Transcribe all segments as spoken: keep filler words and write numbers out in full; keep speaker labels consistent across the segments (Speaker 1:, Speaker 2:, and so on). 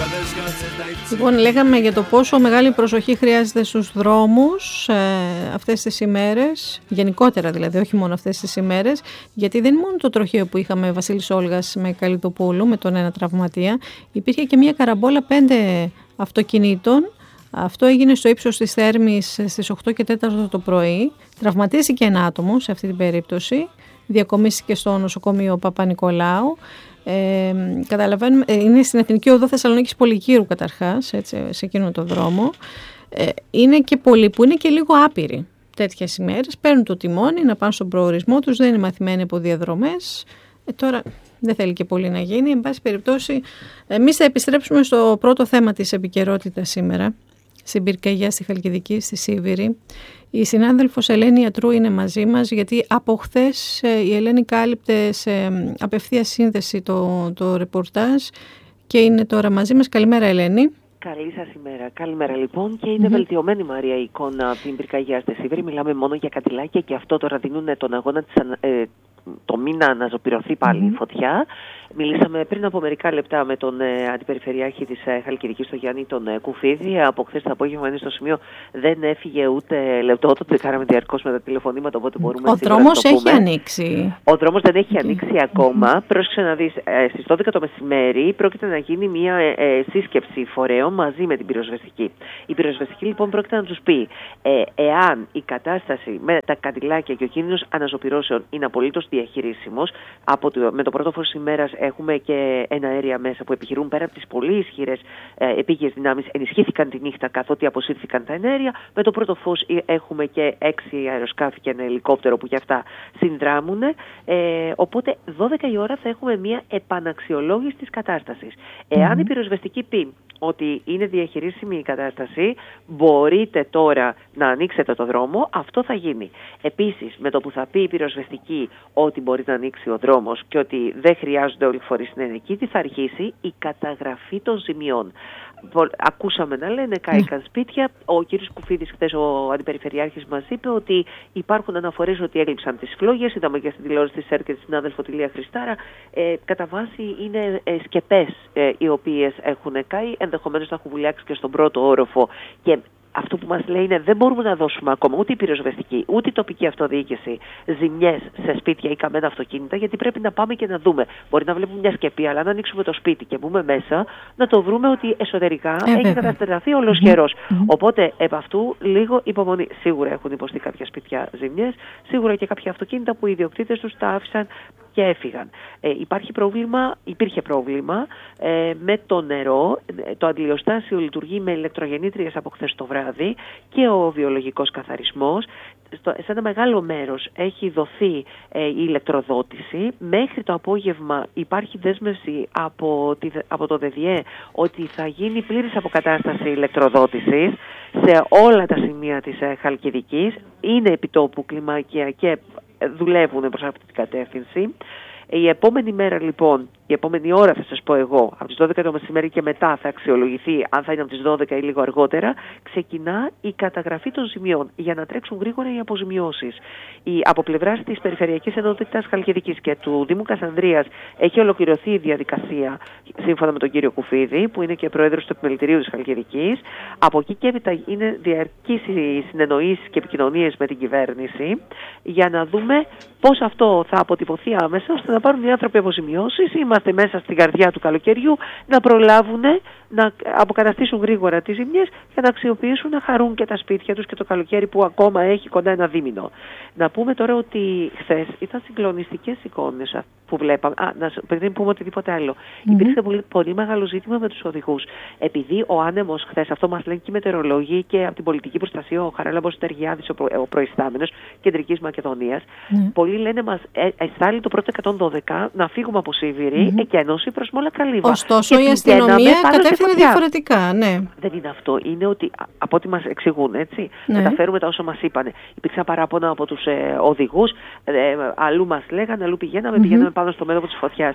Speaker 1: Λοιπόν, λέγαμε για το πόσο μεγάλη προσοχή χρειάζεται στους δρόμους ε, αυτές τις ημέρες, γενικότερα δηλαδή, όχι μόνο αυτές τις ημέρες, γιατί δεν είναι μόνο το τροχαίο που είχαμε Βασίλης Όλγας με Καλλιτοπούλου, με τον ένα τραυματία, υπήρχε και μια καραμπόλα πέντε αυτοκινήτων. Αυτό έγινε στο ύψος της Θέρμης στις οκτώ και τέσσερα το πρωί. Τραυματίστηκε ένα άτομο σε αυτή την περίπτωση. Διακομίστηκε στο νοσοκομείο Παπα-Νικολάου. Ε, καταλαβαίνουμε, είναι στην Εθνική Οδό Θεσσαλονίκης Πολυκύρου καταρχάς, έτσι, σε εκείνο το δρόμο. Ε, είναι και πολλοί που είναι και λίγο άπειροι τέτοιες ημέρες. Παίρνουν το τιμόνι να πάνε στον προορισμό τους, δεν είναι μαθημένοι από διαδρομές. Ε, τώρα δεν θέλει και πολύ να γίνει. Εν πάση περιπτώσει, εμείς θα επιστρέψουμε στο πρώτο θέμα της επικαιρότητας σήμερα, στην πυρκαγιά στη Χαλκιδική, στη Σίβηρη. Η συνάδελφος Ελένη Ιατρού είναι μαζί μας, γιατί από χθες η Ελένη κάλυπτε σε απευθεία σύνδεση το, το ρεπορτάζ και είναι τώρα μαζί μας. Καλημέρα, Ελένη.
Speaker 2: Καλή σας ημέρα. Καλημέρα λοιπόν. Και είναι mm-hmm. βελτιωμένη, Μαρία, η εικόνα από την πυρκαγιά στη Σίβηρη. Μιλάμε μόνο για κατηλάκια και αυτό τώρα δίνουν τον αγώνα της, ε, το μήνα να ζωπηρωθεί πάλι mm-hmm. η φωτιά. Μιλήσαμε πριν από μερικά λεπτά με τον ε, αντιπεριφερειάρχη της ε, Χαλκιδικής, τον Γιάννη τον ε, Κουφίδη. Από χθες το απόγευμα είναι στο σημείο, δεν έφυγε ούτε λεπτό. Το τσεκάραμε διαρκώς με τα τηλεφωνήματα, οπότε μπορούμε
Speaker 1: Ο δρόμος έχει ανοίξει.
Speaker 2: Ο δρόμος δεν έχει okay. ανοίξει ακόμα.
Speaker 1: Mm-hmm.
Speaker 2: Πρόσεξε να δεις, ε, στις δώδεκα το μεσημέρι πρόκειται να γίνει μια ε, ε, σύσκεψη φορέων μαζί με την πυροσβεστική. Η πυροσβεστική λοιπόν πρόκειται να τους πει ε, εάν η κατάσταση με τα καντιλάκια και ο κίνδυνος αναζωπυρώσεων είναι απολύτως διαχειρίσιμος. Από το, με το πρώτο φως της ημέρας έχουμε και ένα αέρια μέσα που επιχειρούν πέρα από τις πολύ ισχυρές ε, επίγειες δυνάμεις. Ενισχύθηκαν τη νύχτα καθότι αποσύρθηκαν τα ενέργεια. Με το πρώτο φως έχουμε και έξι αεροσκάφη και ένα ελικόπτερο που και αυτά συνδράμουν. Ε, οπότε δώδεκα η ώρα θα έχουμε μια επαναξιολόγηση της κατάστασης. Εάν mm-hmm. η πυροσβεστική πει ότι είναι διαχειρίσιμη η κατάσταση, μπορείτε τώρα να ανοίξετε το δρόμο, αυτό θα γίνει. Επίσης, με το που θα πει η πυροσβεστική ότι μπορεί να ανοίξει ο δρόμος και ότι δεν χρειάζονται όλοι οι φορείς να είναι εκεί, τι θα αρχίσει? Η καταγραφή των ζημιών. Ακούσαμε να λένε κάηκαν σπίτια. Ο κύριος Κουφίδης, χθες ο αντιπεριφερειάρχης, μας είπε ότι υπάρχουν αναφορές ότι έλειψαν τις φλόγες. Είδαμε και στην τηλεόραση της ΣΕΡ και τη συνάδελφο τη Λία Χριστάρα. Ε, κατά βάση είναι ε, σκεπές ε, οι οποίες έχουν καεί. Ενδεχομένως θα έχουν βουλιάξει και στον πρώτο όροφο. Και αυτό που μας λέει είναι δεν μπορούμε να δώσουμε ακόμα ούτε η πυροσβεστική ούτε η τοπική αυτοδιοίκηση ζημιές σε σπίτια ή καμένα αυτοκίνητα, γιατί πρέπει να πάμε και να δούμε. Μπορεί να βλέπουμε μια σκεπή, αλλά να ανοίξουμε το σπίτι και μπούμε μέσα, να το βρούμε ότι εσωτερικά ε, έχει καταστραφεί ολοσχερός. Mm-hmm. Οπότε, επ' αυτού, λίγο υπομονή. Σίγουρα έχουν υποστεί κάποια σπίτια ζημιές, σίγουρα και κάποια αυτοκίνητα που οι ιδιοκτήτες τους τα άφησαν και έφυγαν. Ε, υπάρχει πρόβλημα, υπήρχε πρόβλημα ε, με το νερό. Το αντιλιοστάσιο λειτουργεί με ηλεκτρογεννήτριες από χθες το βράδυ και ο βιολογικός καθαρισμός. Στο, σε ένα μεγάλο μέρος έχει δοθεί ε, η ηλεκτροδότηση. Μέχρι το απόγευμα υπάρχει δέσμευση από, τη, από το ΔΕΔΙΕ ότι θα γίνει πλήρης αποκατάσταση ηλεκτροδότησης σε όλα τα σημεία της ε, Χαλκιδικής. Είναι επιτόπου κλιμάκια και δουλεύουν προς αυτή την κατεύθυνση. Η επόμενη μέρα λοιπόν, η επόμενη ώρα θα σας πω εγώ, από τις δώδεκα το μεσημέρι και μετά θα αξιολογηθεί, αν θα είναι από τις δώδεκα ή λίγο αργότερα, ξεκινά η καταγραφή των ζημιών για να τρέξουν γρήγορα οι αποζημιώσεις. Η, από πλευράς της Περιφερειακής Ενότητας Χαλκιδικής και του Δήμου Κασανδρίας έχει ολοκληρωθεί η διαδικασία σύμφωνα με τον κύριο Κουφίδη, που είναι και πρόεδρος του Επιμελητηρίου της Χαλκιδικής. Από εκεί και έπειτα είναι διαρκείς οι συνεννοήσεις και επικοινωνίες με την κυβέρνηση για να δούμε πώς αυτό θα αποτυπωθεί άμεσα ώστε να πάρουν οι άνθρωποι αποζημιώσεις. Είμαστε μέσα στην καρδιά του καλοκαιριού, να προλάβουν να αποκαταστήσουν γρήγορα τις ζημιές και να αξιοποιήσουν να χαρούν και τα σπίτια τους και το καλοκαίρι που ακόμα έχει κοντά ένα δίμηνο. Να πούμε τώρα ότι χθες ήταν συγκλονιστικές εικόνες που βλέπαμε. Α, να πριν πούμε οτιδήποτε άλλο. Mm-hmm. Υπήρξε πολύ, πολύ μεγάλο ζήτημα με τους οδηγούς. Επειδή ο άνεμος χθες, αυτό μας λένε και οι μετεωρολόγοι και από την πολιτική προστασία, ο Χαράλαμπος Τεργιάδης, ο, προ, ο προϊστάμενος Κεντρικής Μακεδονίας, mm-hmm. πολλοί λένε μας ε, εστάλει το πρώτο εκατόν δώδεκα να φύγουμε από Σίβηρη, mm-hmm. εκένωση προς Μόλα Καλύβα.
Speaker 1: Ωστόσο η αστυνομία κατέφερε διαφορετικά. Ναι.
Speaker 2: Δεν είναι αυτό. Είναι ότι από ό,τι μας εξηγούν, έτσι, ναι. μεταφέρουμε τα όσα μας είπανε. Υπήρξαν παράπονα από τους ε, οδηγούς, ε, αλλού μας λέγανε, αλλού πηγαίναμε, mm-hmm. πηγαίναμε πάνω στο μέτωπο της φωτιάς.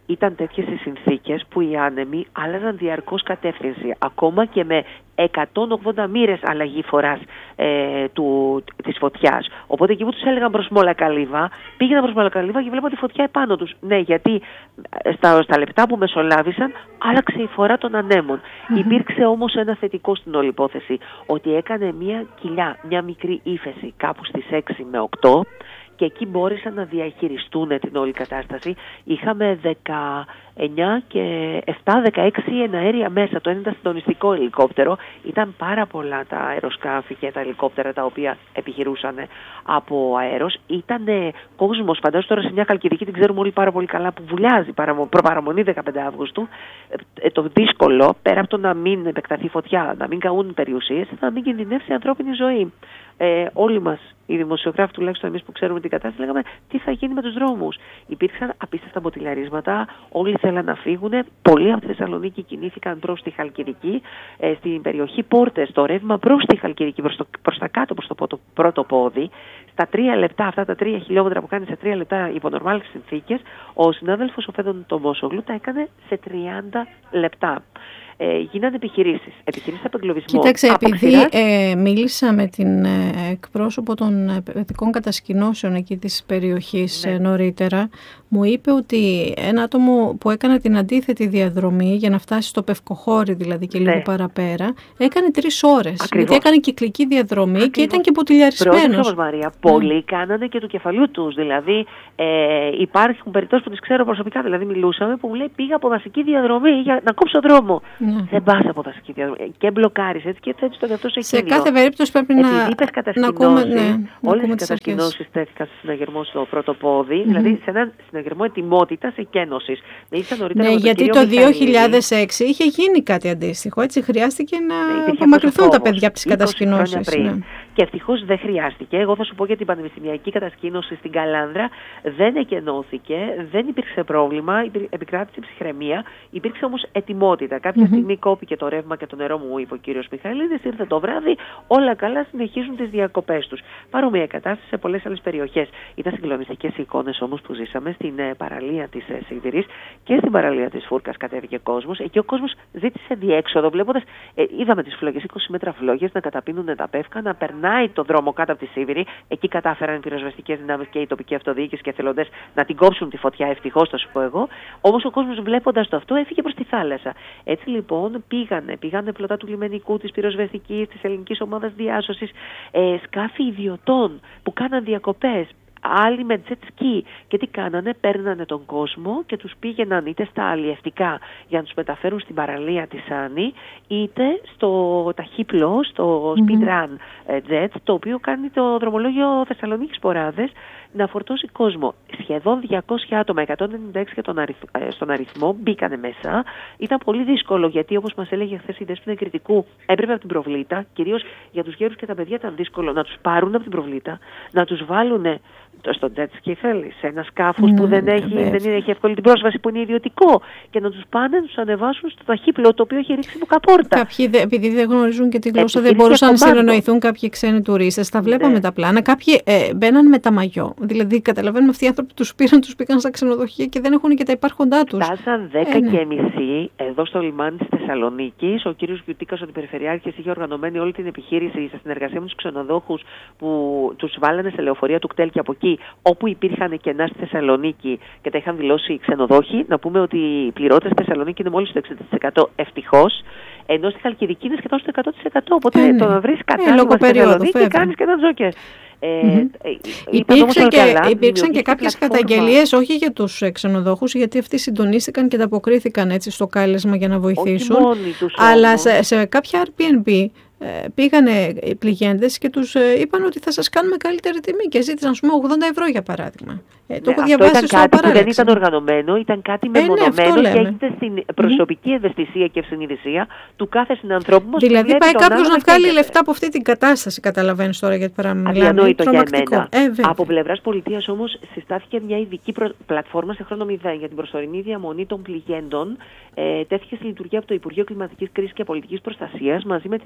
Speaker 2: ήταν τέτοιες οι συνθήκες που οι άνεμοι άλλαζαν διαρκώς κατεύθυνση, ακόμα και με εκατόν ογδόντα μοίρες αλλαγή φοράς ε, του, της φωτιάς. Οπότε εκεί που τους έλεγαν προς Μολακαλίβα, πήγαιναν προς Μολακαλίβα και βλέπω τη φωτιά επάνω τους. Ναι, γιατί στα, στα λεπτά που μεσολάβησαν άλλαξε η φορά των ανέμων. Mm-hmm. Υπήρξε όμως ένα θετικό στην όλη υπόθεση, ότι έκανε μια κοιλιά, μια μικρή ύφεση κάπου στις έξι με οκτώ, και εκεί μπόρεσαν να διαχειριστούν την όλη κατάσταση. Είχαμε δεκαεννιά και επτά δεκαέξι εναέρια μέσα. Το ένα ήταν συντονιστικό ελικόπτερο. Ήταν πάρα πολλά τα αεροσκάφη και τα ελικόπτερα τα οποία επιχειρούσαν από αέρος. Ήταν κόσμος, φαντάζομαι τώρα σε μια Χαλκιδική, την ξέρουμε όλοι πάρα πολύ καλά, που βουλιάζει προπαραμονή δεκαπέντε Αυγούστου. Ε, το δύσκολο, πέρα από το να μην επεκταθεί φωτιά, να μην καούν περιουσίες, να μην κινδυνεύσει η ανθρώπινη ζωή. Ε, όλοι μας, οι δημοσιογράφοι, τουλάχιστον εμείς που ξέρουμε την κατάσταση, λέγαμε τι θα γίνει με τους δρόμους. Υπήρξαν απίστευτα μποτιλιαρίσματα, όλοι θέλαν να φύγουν. Πολλοί από τη Θεσσαλονίκη κινήθηκαν προς τη Χαλκιδική, ε, στην περιοχή Πόρτες, το ρεύμα προς τη Χαλκιδική, προς, το, προς τα κάτω, προς το πρώτο, πρώτο πόδι. Στα τρία λεπτά, αυτά τα τρία χιλιόμετρα που κάνει σε τρία λεπτά υπό νορμάλες συνθήκες, ο συνάδελφος ο Φέδων Τομόσογλου τα έκανε σε τριάντα λεπτά. Ε, γίνανε επιχειρήσεις, επιχειρήσεις απεγκλωβισμού.
Speaker 1: Κοίταξε, επειδή ε, μίλησα με την ε, εκπρόσωπο των παιδικών κατασκηνώσεων εκεί της περιοχής, ναι, ε, νωρίτερα, μου είπε ότι ένα άτομο που έκανε την αντίθετη διαδρομή για να φτάσει στο Πευκοχώρι, δηλαδή και λίγο, ναι, παραπέρα, έκανε τρεις ώρες. Ακριβώς. Γιατί έκανε κυκλική διαδρομή. Ακριβώς. Και ήταν και ποτηλιαρισμένος.
Speaker 2: Πρόσεξε, Μαρία, πολλοί, ναι, κάνανε και του κεφαλιού τους. Δηλαδή ε, υπάρχουν περιπτώσεις που τις ξέρω προσωπικά, δηλαδή μιλούσαμε, που μου λέει πήγα από δασική διαδρομή για να κόψω δρόμο. Ναι. Δεν πας από δασική διαδρομή και μπλοκάρεις έτσι και θέτεις τον εαυτό σε κίνδυνο.
Speaker 1: Σε κάθε περίπτωση πρέπει να,
Speaker 2: να ακούμε, ναι, όλες οι κατασκηνώσεις τέθηκαν σε συναγερμό στο πρώτο πόδι, mm-hmm, δηλαδή σε έναν συναγερμό ετοιμότητας εκένωσης.
Speaker 1: Ναι, γιατί το δύο χιλιάδες έξι είχε γίνει κάτι αντίστοιχο, έτσι χρειάστηκε να ναι, απομακρυνθούν τα παιδιά από τις κατασκηνώσεις. Ναι.
Speaker 2: Και ευτυχώς δεν χρειάστηκε. Εγώ θα σου πω για την πανεπιστημιακή κατασκήνωση στην Καλάνδρα. Δεν εκενώθηκε, δεν υπήρξε πρόβλημα, επικράτησε ψυχραιμία, υπήρξε όμως ετοιμότητα. Κάποια mm-hmm. στιγμή κόπηκε το ρεύμα και το νερό, μου είπε ο κύριος Μιχαηλίδης, ήρθε το βράδυ, όλα καλά, συνεχίζουν τις διακοπές τους. Παρόμοια κατάσταση σε πολλές άλλες περιοχές. Ήταν συγκλονιστικές εικόνες όμως που ζήσαμε στην ε, παραλία της ε, Σιδηρής και στην παραλία της Φούρκας. Κατέβηκε κόσμος. Εκεί ο κόσμος ζήτησε διέξοδο, βλέποντας, ε, είδαμε τις φλόγες, είκοσι μέτρα φλόγες να καταπίνουν τα πεύκα, να περνάει το δρόμο κάτω από τη Σίδηρη. Εκεί κατάφεραν οι πυροσβεστικές δυνάμεις και η τοπική αυτοδιοίκηση και εθελοντές να την κόψουν τη φωτιά, ευτυχώς, θα σου πω εγώ. Όμως ο κόσμος, βλέποντας το αυτό, έφυγε προς τη θάλασσα. Έτσι λοιπόν πήγανε, πήγανε πλωτά του λιμενικού, της πυροσβεστικής, της ελληνικής ομάδας διάσωσης, ε, σκάφη ιδιωτών που κάναν διακοπές, άλλοι με jet ski. Και τι κάνανε, παίρνανε τον κόσμο και τους πήγαιναν είτε στα αλλιευτικά για να τους μεταφέρουν στην παραλία της Άνη, είτε στο ταχύπλο, στο speed run jet, το οποίο κάνει το δρομολόγιο Θεσσαλονίκης Ποράδες, να φορτώσει κόσμο. Σχεδόν διακόσια άτομα, εκατόν ενενήντα έξι για τον αριθ, στον αριθμό, μπήκανε μέσα. Ήταν πολύ δύσκολο, γιατί όπως μας έλεγε χθες η Δέσποινα Κρητικού, έπρεπε από την προβλήτα, κυρίως για τους γέρους και τα παιδιά ήταν δύσκολο, να τους πάρουν από την προβλήτα, να τους βάλουν στο jet ski, θέλει, σε ένα σκάφος mm, που δεν έχει, δεν έχει εύκολη την πρόσβαση, που είναι ιδιωτικό, και να τους πάνε να τους ανεβάσουν στο ταχύπλο, το οποίο έχει ρίξει μπουκαπόρτα.
Speaker 1: Κάποιοι, επειδή δεν γνωρίζουν και τη γλώσσα, δεν μπορούσαν να συνεννοηθούν κάποιοι ξένοι τουρίστες. Τα βλέπαμε, ναι, τα πλάνα. Κάποιοι ε, μπαίναν με τα μαγιό. Δηλαδή, καταλαβαίνουμε, αυτοί οι άνθρωποι τους πήραν, τους πήγαν στα ξενοδοχεία και δεν έχουν και τα υπάρχοντά τους.
Speaker 2: Φτάσαν δέκα ε, ναι. και μισή εδώ στο λιμάνι της Θεσσαλονίκης. Ο κύριος Γιουτίκας, ο αντιπεριφερειάρχης, είχε οργανωμένη όλη την επιχείρηση σε συνεργασία με τους ξενοδόχους που τους βάλανε σε λεωφορεία του κτέλ και από εκεί, όπου υπήρχαν κενά στη Θεσσαλονίκη και τα είχαν δηλώσει οι ξενοδόχοι. Να πούμε ότι οι πληρώτες στη Θεσσαλονίκη είναι μόλις το εξήντα τοις εκατό, ευτυχώς, ενώ στη Χαλκιδική είναι σχεδόν στο εκατό τοις εκατό. Οπότε ε, ναι. το να βρεις κατάλληλα στη Θεσσαλονίκη κάνεις και ένα τζόκερ. Ε,
Speaker 1: mm-hmm. Υπήρξαν και, καλά, υπήρξαν και κάποιες καταγγελίες, όχι για τους ξενοδόχους, γιατί αυτοί συντονίστηκαν και ανταποκρίθηκαν έτσι στο κάλεσμα για να βοηθήσουν,
Speaker 2: τους,
Speaker 1: αλλά σε, σε κάποια Airbnb πήγανε οι πληγέντες και τους είπαν ότι θα σας κάνουμε καλύτερη τιμή και ζήτησαν, ας πούμε, ογδόντα ευρώ για παράδειγμα. Ε, το
Speaker 2: ναι,
Speaker 1: έχω διαβάσει στο
Speaker 2: παράδειγμα. Δεν ήταν οργανωμένο, ήταν κάτι μεμονωμένο, ε, ναι, και έχετε στην προσωπική mm-hmm. ευαισθησία και ευσυνειδησία του κάθε συνανθρώπου μας.
Speaker 1: Δηλαδή πάει κάποιος να βγάλει λεφτά από αυτή την κατάσταση, καταλαβαίνεις τώρα, γιατί παραμιλάμε.
Speaker 2: Αδιανόητο για εμένα. Ε, από πλευράς πολιτείας όμως συστάθηκε μια ειδική προ... πλατφόρμα σε χρόνο μηδέν για την προσωρινή διαμονή των πληγέντων. Ε, τέθηκε στη λειτουργία από το Υπουργείο Κλιματικής Κρίσης και Πολιτικής Προστασίας μαζί με την ε,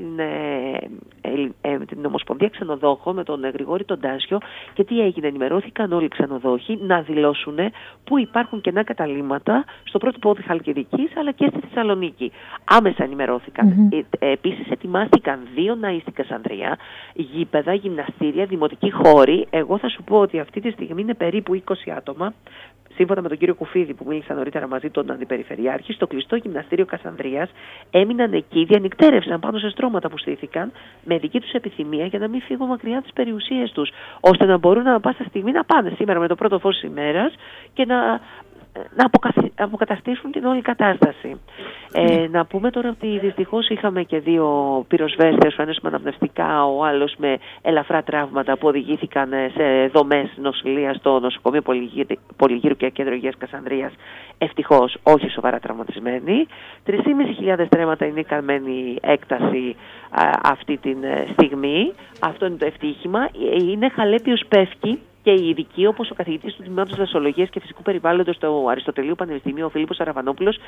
Speaker 2: ε, ε, με την Ομοσπονδία Ξενοδόχων, με τον Γρηγόρη τον Τάσιο, και τι έγινε, ενημερώθηκαν όλοι οι ξενοδόχοι να δηλώσουν που υπάρχουν κενά καταλύματα στο πρώτο πόδι Χαλκιδικής αλλά και στη Θεσσαλονίκη. Άμεσα ενημερώθηκαν. Mm-hmm. Ε, επίσης ετοιμάστηκαν δύο ναοί στην Κασανδρία, γήπεδα, γυμναστήρια, δημοτικοί χώροι. Εγώ θα σου πω ότι αυτή τη στιγμή είναι περίπου είκοσι άτομα, σύμφωνα με τον κύριο Κουφίδη που μίλησα νωρίτερα μαζί τον Αντιπεριφερειάρχη, στο κλειστό γυμναστήριο Κασανδρίας. Έμειναν εκεί, διανυκτέρευσαν πάνω σε στρώματα που στήθηκαν με δική τους επιθυμία για να μην φύγουν μακριά τις περιουσίες τους, ώστε να μπορούν να πάσα στιγμή να πάνε σήμερα με το πρώτο φως της ημέρας και να, να αποκαταστήσουν την όλη κατάσταση. Ε, να πούμε τώρα ότι δυστυχώς είχαμε και δύο πυροσβέστες, ο ένας με αναπνευστικά, ο άλλος με ελαφρά τραύματα που οδηγήθηκαν σε δομές νοσηλείας στο νοσοκομείο Πολυγύρου και Κέντρο Υγείας Κασανδρίας. Ευτυχώς όχι σοβαρά τραυματισμένοι. τρεις χιλιάδες πεντακόσια τρέματα είναι η καμένη έκταση α, αυτή τη στιγμή. Αυτό είναι το ευτύχημα. Είναι Χαλέπιος Πεύκη και οι ειδικοί, όπως ο καθηγητής του Τμήματος Δασολογίας και Φυσικού Περιβάλλοντος του Αριστοτελείου Πανεπιστημίου, ο Φίλιππος Αραβανόπουλος,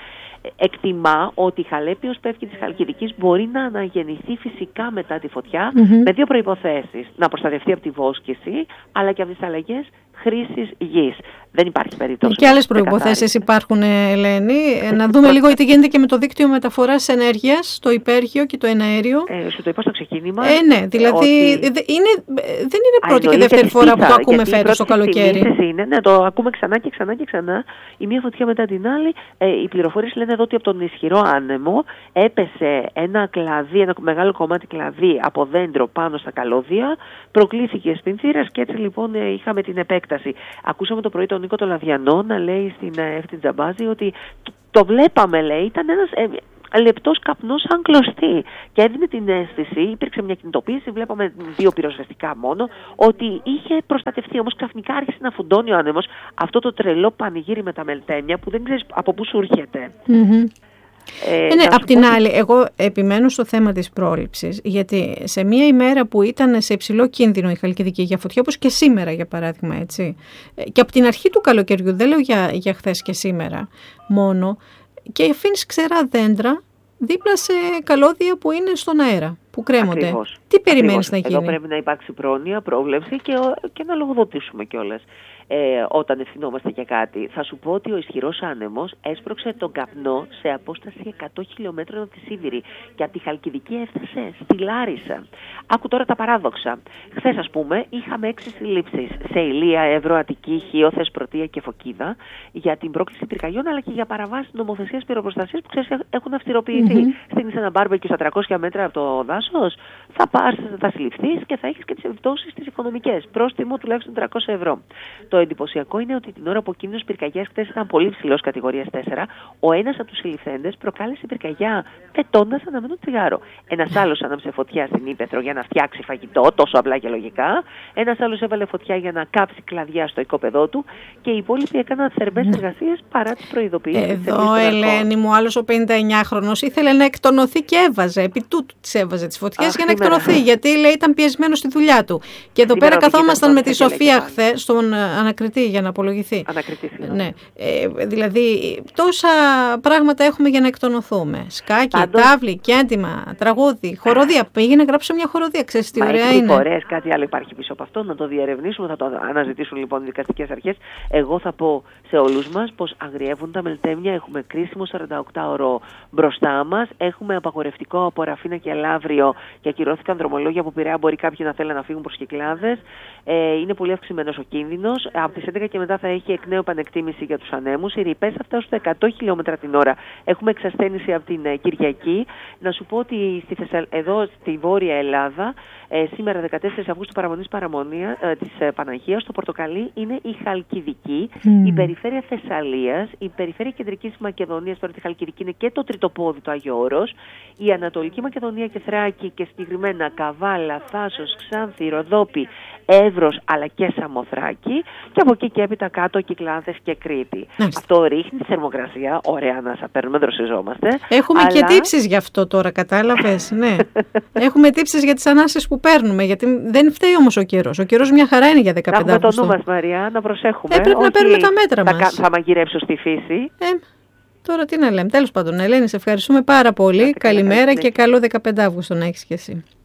Speaker 2: εκτιμά ότι η Χαλέπιος Πεύκη της Χαλκιδικής μπορεί να αναγεννηθεί φυσικά μετά τη φωτιά, mm-hmm. με δύο προϋποθέσεις. Να προστατευτεί από τη βόσκηση, αλλά και από τις αλλαγές χρήσης γης. Δεν υπάρχει περίπτωση.
Speaker 1: Και άλλες προϋποθέσεις υπάρχουν, Ελένη. Να δούμε λίγο τι γίνεται και με το δίκτυο μεταφοράς ενέργειας, το υπέρχειο και το εναέριο.
Speaker 2: Ε, σου το είπα στο ξεκίνημα.
Speaker 1: Ε, ναι, δηλαδή ότι... είναι, δεν είναι πρώτη Α, και δεύτερη φορά που το ακούμε φέτος το καλοκαίρι.
Speaker 2: Είναι, ναι, το ακούμε ξανά και ξανά και ξανά. Η μία φωτιά μετά την άλλη. Ε, οι πληροφορίες λένε εδώ ότι από τον ισχυρό άνεμο έπεσε ένα κλαδί, ένα μεγάλο κομμάτι κλαδί από δέντρο πάνω στα καλώδια, προκλήθηκε στην θύρα και έτσι λοιπόν είχαμε την επέκταση. Ακούσαμε το πρωί τον Νίκο το Λαδιανό να λέει στην Εύτη Τζαμπάζη ότι το βλέπαμε, λέει, ήταν ένας ε, λεπτός καπνός σαν κλωστή και έδινε την αίσθηση, υπήρξε μια κινητοποίηση, βλέπαμε δύο πυροσβεστικά μόνο, ότι είχε προστατευτεί. Όμως ξαφνικά άρχισε να φουντώνει ο άνεμος, αυτό το τρελό πανηγύρι με τα μελτέμια που δεν ξέρεις από πού σου έρχεται.
Speaker 1: Mm-hmm. Ε, ναι, απ' την άλλη, εγώ επιμένω στο θέμα της πρόληψης, γιατί σε μία ημέρα που ήταν σε υψηλό κίνδυνο η Χαλκιδική για φωτιά, όπως και σήμερα για παράδειγμα, έτσι, και από την αρχή του καλοκαιριού, δεν λέω για, για χθες και σήμερα μόνο, και αφήνεις ξερά δέντρα δίπλα σε καλώδια που είναι στον αέρα, που κρέμονται.
Speaker 2: Ακριβώς.
Speaker 1: Τι περιμένεις να γίνει?
Speaker 2: Εδώ πρέπει να υπάρξει πρόνοια, πρόβλεψη και, και να λογοδοτήσουμε κιόλας. Ε, όταν ευθυνόμαστε για κάτι. Θα σου πω ότι ο ισχυρός άνεμος έσπρωξε τον καπνό σε απόσταση εκατό χιλιομέτρων από τη Σίδηρη και από τη Χαλκιδική έφτασε στη Λάρισα. Άκου τώρα τα παράδοξα. Χθες, ας πούμε, είχαμε έξι συλλήψεις σε Ηλία, Εύρο, Αττική, Χίο, Θεσπρωτεία και Φωκίδα για την πρόκληση πυρκαγιών αλλά και για παραβάσεις νομοθεσίας πυροπροστασίας που ξέρεις έχουν αυστηροποιηθεί. Mm-hmm. Στείνεις ένα μπάρμπεκιου στα τριακόσια μέτρα από το δάσος, θα πας, θα συλληφθείς και θα έχεις και τις επιπτώσεις τις οικονομικές. Πρόστιμο τουλάχιστον τριακόσια ευρώ. Το εντυπωσιακό είναι ότι την ώρα που ο κίνδυνος πυρκαγιάς χθες ήταν πολύ ψηλός, κατηγορίας τέσσερα, ο ένας από τους συλληφθέντες προκάλεσε πυρκαγιά πετώντας αναμένο τσιγάρο. Ένας άλλος άναψε φωτιά στην ύπαιθρο για να φτιάξει φαγητό, τόσο απλά και λογικά. Ένας άλλος έβαλε φωτιά για να κάψει κλαδιά στο οικόπεδό του και οι υπόλοιποι έκαναν θερμές εργασίες παρά τις προειδοποιήσεις.
Speaker 1: Εδώ, Ελένη μου, άλλος ο πενηνταεννιάχρονος ήθελε να εκτονωθεί και έβαζε, επί τούτου τις έβαζε τις φωτιές για να εκτονωθεί, γιατί λέει ήταν πιεσμένο στη δουλειά του. Και εδώ πέρα καθόμασταν με τη Σοφία χθες στον ανακριτή για να απολογηθεί.
Speaker 2: Ανακριτή,
Speaker 1: ναι. Ε, δηλαδή, τόσα πράγματα έχουμε για να εκτονωθούμε. Σκάκι,
Speaker 2: Πάντως...
Speaker 1: τάβλη, κέντημα, τραγούδι, χοροδία. Πήγαινε να γράψω μια χοροδία. Ξέρεις τι ωραία είναι.
Speaker 2: Φορές, κάτι άλλο υπάρχει πίσω από αυτό. Να το διερευνήσουμε, θα το αναζητήσουν λοιπόν οι δικαστικές αρχές. Εγώ θα πω σε όλους μας πως αγριεύουν τα μελτέμια. Έχουμε κρίσιμο σαρανταοκτάωρο μπροστά μας. Έχουμε απαγορευτικό από Ραφίνα και Λαύριο και ακυρώθηκαν δρομολόγια που Πειραιά. Μπορεί κάποιοι να θέλουν να φύγουν προς Κυκλάδες. Ε, είναι πολύ αυξημένος ο κίνδυνος. Από τις έντεκα και μετά θα έχει εκ νέου επανεκτίμηση για τους ανέμους. Οι ρηπές θα φτάσουν στα εκατό χιλιόμετρα την ώρα. Έχουμε εξασθένηση από την Κυριακή. Να σου πω ότι στη Θεσσαλ... εδώ στη Βόρεια Ελλάδα, ε, σήμερα δεκατέσσερις Αυγούστου παραμονής παραμονία ε, της ε, Παναγίας, το πορτοκαλί είναι η Χαλκιδική, mm. η περιφέρεια Θεσσαλίας, η περιφέρεια Κεντρικής Μακεδονίας, τώρα τη Χαλκιδική είναι και το τριτοπόδι του Άγιο Όρος, η Ανατολική Μακεδονία και Θράκη και συγκεκριμένα Καβάλα, Θάσος, Ξάνθη, Ροδόπη, Εύρος αλλά και Σαμοθράκη και από εκεί και έπειτα κάτω Κυκλάδες και Κρήτη. Mm. Αυτό ρίχνει τη θερμοκρασία, ωραία να σας παίρνουμε, δροσιζόμαστε.
Speaker 1: Έχουμε αλλά... και τύψεις γι' αυτό τώρα, κατάλαβες, ναι. Έχουμε τύψεις για τις ανάσες που παίρνουμε, γιατί δεν φταίει όμως ο καιρός. Ο καιρός μια χαρά είναι για δεκαπέντε Αυγούστου.
Speaker 2: Να έχουμε το νου μας, Μαριά, να προσέχουμε.
Speaker 1: Ε, πρέπει να παίρνουμε τα μέτρα
Speaker 2: θα,
Speaker 1: μας.
Speaker 2: Θα μαγειρέψω στη φύση.
Speaker 1: Ε, Τώρα τι να λέμε. Τέλος πάντων, Ελένη, σε ευχαριστούμε πάρα πολύ. Καλημέρα και καλό δεκαπέντε Αυγούστου να έχεις και εσύ.